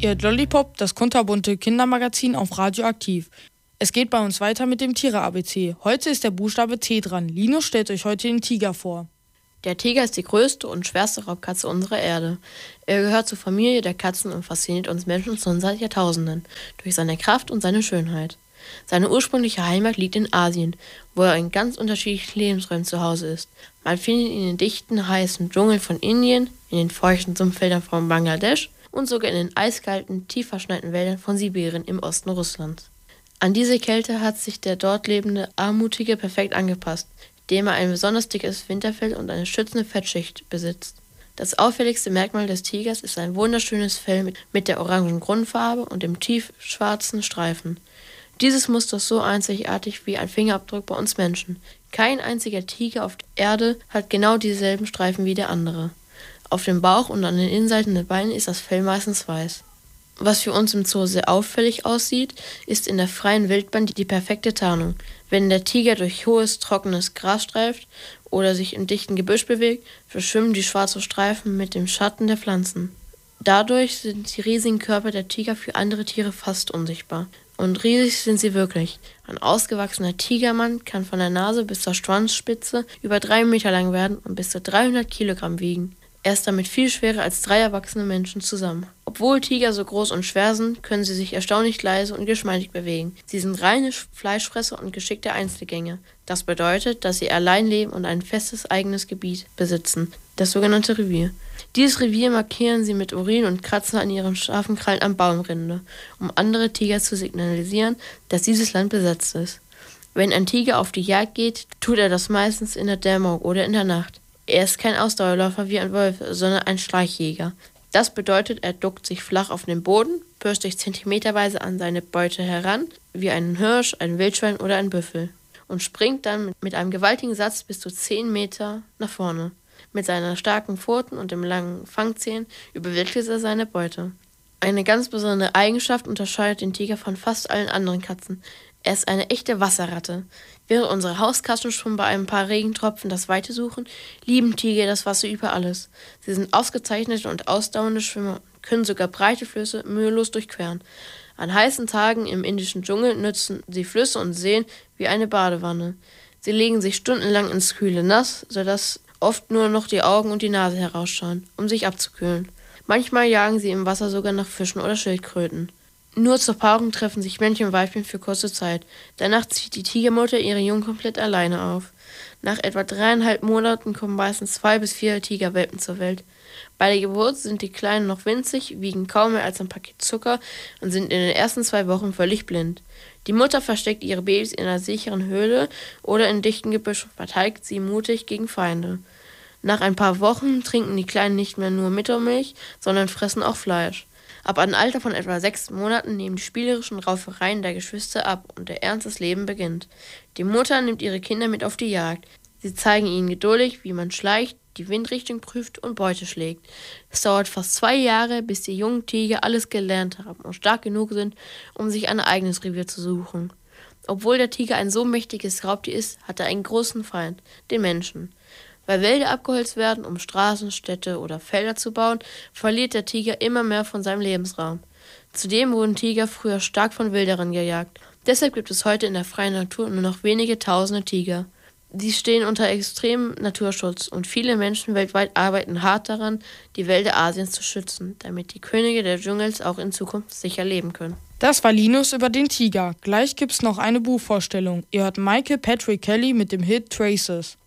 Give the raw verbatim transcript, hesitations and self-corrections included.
Ihr hört Lollipop, das kunterbunte Kindermagazin auf Radioaktiv. Es geht bei uns weiter mit dem Tiere-A B C. Heute ist der Buchstabe T dran. Linus stellt euch heute den Tiger vor. Der Tiger ist die größte und schwerste Raubkatze unserer Erde. Er gehört zur Familie der Katzen und fasziniert uns Menschen schon seit Jahrtausenden durch seine Kraft und seine Schönheit. Seine ursprüngliche Heimat liegt in Asien, wo er in ganz unterschiedlichen Lebensräumen zu Hause ist. Man findet ihn in den dichten, heißen Dschungeln von Indien, in den feuchten Sumpfwäldern von Bangladesch und sogar in den eiskalten, tief verschneiten Wäldern von Sibirien im Osten Russlands. An diese Kälte hat sich der dort lebende Armutige perfekt angepasst, indem er ein besonders dickes Winterfell und eine schützende Fettschicht besitzt. Das auffälligste Merkmal des Tigers ist ein wunderschönes Fell mit, mit der orangen Grundfarbe und dem tiefschwarzen Streifen. Dieses Muster ist so einzigartig wie ein Fingerabdruck bei uns Menschen. Kein einziger Tiger auf der Erde hat genau dieselben Streifen wie der andere. Auf dem Bauch und an den Innenseiten der Beine ist das Fell meistens weiß. Was für uns im Zoo sehr auffällig aussieht, ist in der freien Wildbahn die perfekte Tarnung. Wenn der Tiger durch hohes, trockenes Gras streift oder sich im dichten Gebüsch bewegt, verschwimmen die schwarzen Streifen mit dem Schatten der Pflanzen. Dadurch sind die riesigen Körper der Tiger für andere Tiere fast unsichtbar. Und riesig sind sie wirklich. Ein ausgewachsener Tigermann kann von der Nase bis zur Schwanzspitze über drei Meter lang werden und bis zu dreihundert Kilogramm wiegen. Er ist damit viel schwerer als drei erwachsene Menschen zusammen. Obwohl Tiger so groß und schwer sind, können sie sich erstaunlich leise und geschmeidig bewegen. Sie sind reine Fleischfresser und geschickte Einzelgänger. Das bedeutet, dass sie allein leben und ein festes eigenes Gebiet besitzen, das sogenannte Revier. Dieses Revier markieren sie mit Urin und kratzen an ihren scharfen Krallen am Baumrinde, um andere Tiger zu signalisieren, dass dieses Land besetzt ist. Wenn ein Tiger auf die Jagd geht, tut er das meistens in der Dämmerung oder in der Nacht. Er ist kein Ausdauerläufer wie ein Wolf, sondern ein Schleichjäger. Das bedeutet, er duckt sich flach auf den Boden, pirscht sich zentimeterweise an seine Beute heran, wie ein Hirsch, ein Wildschwein oder ein Büffel, und springt dann mit einem gewaltigen Satz bis zu zehn Meter nach vorne. Mit seinen starken Pfoten und dem langen Fangzähnen überwältigt er seine Beute. Eine ganz besondere Eigenschaft unterscheidet den Tiger von fast allen anderen Katzen. Er ist eine echte Wasserratte. Während unsere Hauskatzen schon bei ein paar Regentropfen das Weite suchen, lieben Tiger das Wasser über alles. Sie sind ausgezeichnete und ausdauernde Schwimmer und können sogar breite Flüsse mühelos durchqueren. An heißen Tagen im indischen Dschungel nutzen sie Flüsse und Seen wie eine Badewanne. Sie legen sich stundenlang ins kühle Nass, sodass oft nur noch die Augen und die Nase herausschauen, um sich abzukühlen. Manchmal jagen sie im Wasser sogar nach Fischen oder Schildkröten. Nur zur Paarung treffen sich Männchen und Weibchen für kurze Zeit. Danach zieht die Tigermutter ihre Jungen komplett alleine auf. Nach etwa dreieinhalb Monaten kommen meistens zwei bis vier Tigerwelpen zur Welt. Bei der Geburt sind die Kleinen noch winzig, wiegen kaum mehr als ein Paket Zucker und sind in den ersten zwei Wochen völlig blind. Die Mutter versteckt ihre Babys in einer sicheren Höhle oder in dichten Gebüsch und verteidigt sie mutig gegen Feinde. Nach ein paar Wochen trinken die Kleinen nicht mehr nur Muttermilch, sondern fressen auch Fleisch. Ab einem Alter von etwa sechs Monaten nehmen die spielerischen Raufereien der Geschwister ab und der Ernst des Lebens beginnt. Die Mutter nimmt ihre Kinder mit auf die Jagd. Sie zeigen ihnen geduldig, wie man schleicht, die Windrichtung prüft und Beute schlägt. Es dauert fast zwei Jahre, bis die jungen Tiger alles gelernt haben und stark genug sind, um sich ein eigenes Revier zu suchen. Obwohl der Tiger ein so mächtiges Raubtier ist, hat er einen großen Feind, den Menschen. Weil Wälder abgeholzt werden, um Straßen, Städte oder Felder zu bauen, verliert der Tiger immer mehr von seinem Lebensraum. Zudem wurden Tiger früher stark von Wilderern gejagt. Deshalb gibt es heute in der freien Natur nur noch wenige tausende Tiger. Sie stehen unter extremem Naturschutz und viele Menschen weltweit arbeiten hart daran, die Wälder Asiens zu schützen, damit die Könige der Dschungels auch in Zukunft sicher leben können. Das war Linus über den Tiger. Gleich gibt's noch eine Buchvorstellung. Ihr hört Michael Patrick Kelly mit dem Hit Traces.